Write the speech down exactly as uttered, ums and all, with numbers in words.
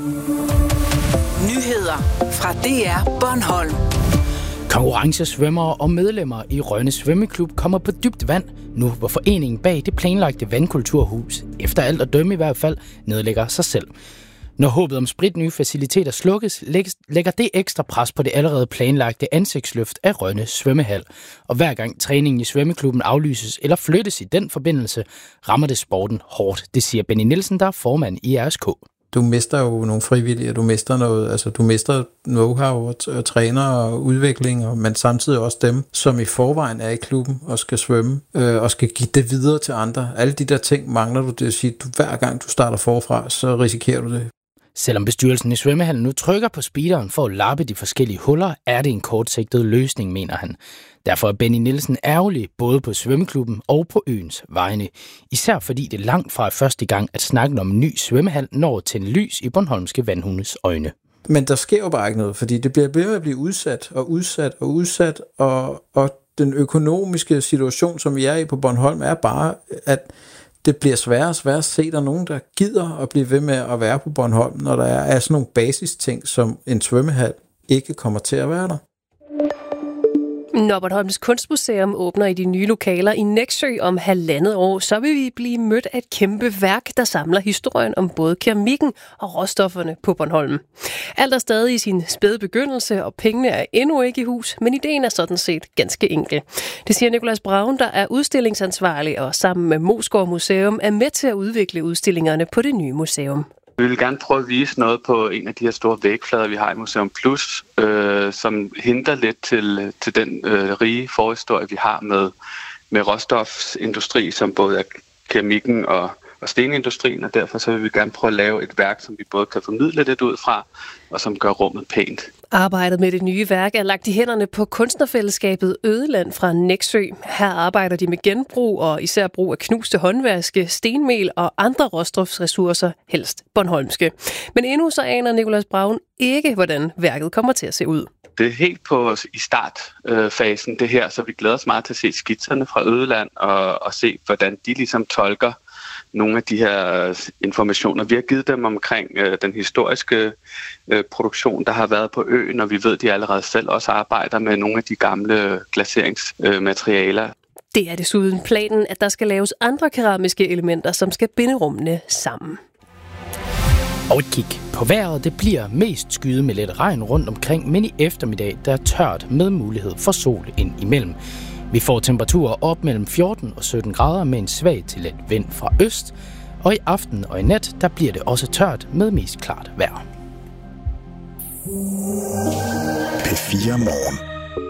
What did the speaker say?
Nyheder fra D R Bornholm. Konkurrencesvømmere og medlemmer i Rønne Svømmeklub kommer på dybt vand, nu hvor foreningen bag det planlagte vandkulturhus, efter alt at dømme i hvert fald, nedlægger sig selv. Når håbet om spritnye faciliteter slukkes, lægger det ekstra pres på det allerede planlagte ansigtsløft af Rønne Svømmehal. Og hver gang træningen i svømmeklubben aflyses eller flyttes i den forbindelse, rammer det sporten hårdt. Det siger Benny Nielsen, der er formand i R S K. Du mister jo nogle frivillige, du mister noget, altså du mister know-how og, og træner og udvikling, og, men samtidig også dem, som i forvejen er i klubben og skal svømme, øh, og skal give det videre til andre. Alle de der ting mangler du, det vil sige, du hver gang du starter forfra, så risikerer du det. Selvom bestyrelsen i svømmehallen nu trykker på speederen for at lappe de forskellige huller, er det en kortsigtet løsning, mener han. Derfor er Benny Nielsen ærgerlig både på svømmeklubben og på øens vegne. Især fordi det langt fra er første gang, at snakken om en ny svømmehal når til en lys i bornholmske vandhundes øjne. Men der sker jo bare ikke noget, fordi det bliver ved at blive udsat og udsat og udsat, og, og den økonomiske situation, som vi er i på Bornholm, er bare, at det bliver sværere og sværere at se, der er nogen, der gider at blive ved med at være på Bornholm, når der er sådan nogle basisting, som en svømmehal ikke kommer til at være der. Når Bornholms Kunstmuseum åbner i de nye lokaler i Nexø om halvandet år, så vil vi blive mødt af et kæmpe værk, der samler historien om både keramikken og råstofferne på Bornholm. Alt er stadig i sin spæde begyndelse, og pengene er endnu ikke i hus, men ideen er sådan set ganske enkel. Det siger Nicolas Braun, der er udstillingsansvarlig og sammen med Moesgaard Museum er med til at udvikle udstillingerne på det nye museum. Vi vil gerne prøve at vise noget på en af de her store vægflader, vi har i Museum Plus, øh, som henter lidt til, til den øh, rige forhistorie, vi har med, med råstofsindustri, som både er keramikken og, og stenindustrien, og derfor så vil vi gerne prøve at lave et værk, som vi både kan formidle lidt ud fra, og som gør rummet pænt. Arbejdet med det nye værk er lagt i hænderne på kunstnerfællesskabet Ødeland fra Nexø. Her arbejder de med genbrug og især brug af knuste håndvaske, stenmel og andre råstofsressourcer, helst bornholmske. Men endnu så aner Nicolas Braun ikke, hvordan værket kommer til at se ud. Det er helt på i startfasen det her, så vi glæder os meget til at se skitserne fra Ødeland og, og se, hvordan de ligesom tolker nogle af de her informationer. Vi har givet dem omkring øh, den historiske øh, produktion, der har været på øen, og vi ved, at de allerede selv også arbejder med nogle af de gamle glaseringsmaterialer. Øh, det er desuden planen, at der skal laves andre keramiske elementer, som skal binde rummene sammen. Og et kig på vejret. Det bliver mest skyet med lidt regn rundt omkring, men i eftermiddag der er tørt med mulighed for sol ind imellem. Vi får temperaturer op mellem fjorten og sytten grader med en svag til let vind fra øst. Og i aften og i nat, der bliver det også tørt med mest klart vejr. P fire Morgen.